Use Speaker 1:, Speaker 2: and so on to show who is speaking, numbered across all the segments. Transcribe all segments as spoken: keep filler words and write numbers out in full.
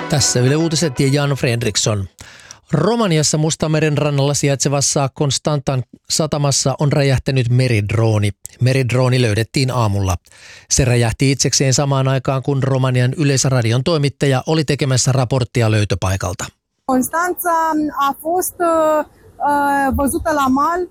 Speaker 1: Tässä Yle Uutiset ja Jan Fredriksson. Romaniassa Mustameren rannalla sijaitsevassa Constantan satamassa on räjähtänyt meridrooni. Meridrooni löydettiin aamulla. Se räjähti itsekseen samaan aikaan, kun Romanian Yleisradion toimittaja oli tekemässä raporttia löytöpaikalta.
Speaker 2: Constanța a fost văzută la mal.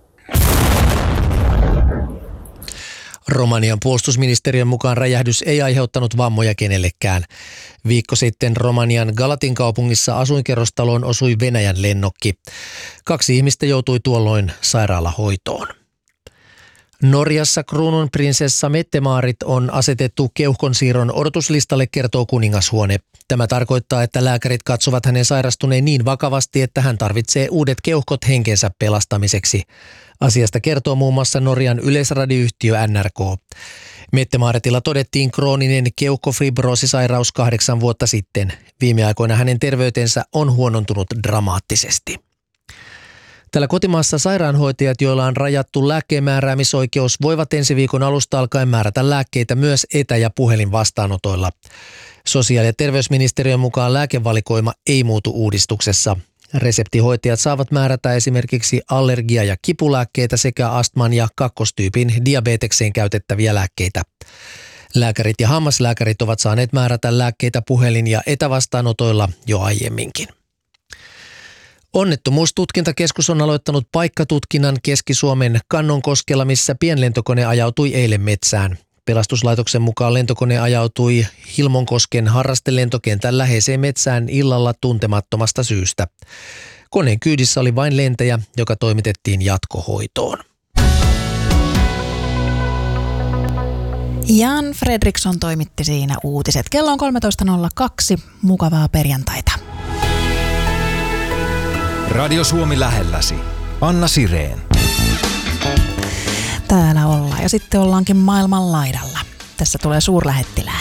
Speaker 1: Romanian puolustusministeriön mukaan räjähdys ei aiheuttanut vammoja kenellekään. Viikko sitten Romanian Galatin kaupungissa asuinkerrostaloon osui Venäjän lennokki. Kaksi ihmistä joutui tuolloin sairaalahoitoon. Norjassa kruununprinsessa Mette-Maarit on asetettu keuhkonsiirron odotuslistalle, kertoo kuningashuone. Tämä tarkoittaa, että lääkärit katsovat hänen sairastuneen niin vakavasti, että hän tarvitsee uudet keuhkot henkensä pelastamiseksi. Asiasta kertoo muun muassa Norjan yleisradioyhtiö N R K. Mette-Maaretilla todettiin krooninen keuhkofibroosisairaus kahdeksan vuotta sitten. Viime aikoina hänen terveytensä on huonontunut dramaattisesti. Täällä kotimaassa sairaanhoitajat, joilla on rajattu lääkkeenmääräämisoikeus, voivat ensi viikon alusta alkaen määrätä lääkkeitä myös etä- ja puhelinvastaanotoilla. Sosiaali- ja terveysministeriön mukaan lääkevalikoima ei muutu uudistuksessa. Reseptihoitajat saavat määrätä esimerkiksi allergia- ja kipulääkkeitä sekä astman ja kakkostyypin diabetekseen käytettäviä lääkkeitä. Lääkärit ja hammaslääkärit ovat saaneet määrätä lääkkeitä puhelin- ja etävastaanotoilla jo aiemminkin. Onnettomuustutkintakeskus on aloittanut paikkatutkinnan Keski-Suomen Kannonkoskella, missä pienlentokone ajautui eilen metsään. Pelastuslaitoksen mukaan lentokone ajautui Hilmonkosken harrastelentokentän läheiseen metsään illalla tuntemattomasta syystä. Koneen kyydissä oli vain lentäjä, joka toimitettiin jatkohoitoon.
Speaker 3: Jan Fredriksson toimitti siinä uutiset. Kello on kolmetoista nolla kaksi. Mukavaa perjantaita.
Speaker 4: Radio Suomi lähelläsi. Anna Sireen.
Speaker 3: Täällä ollaan ja sitten ollaankin maailman laidalla. Tässä tulee suurlähettilää.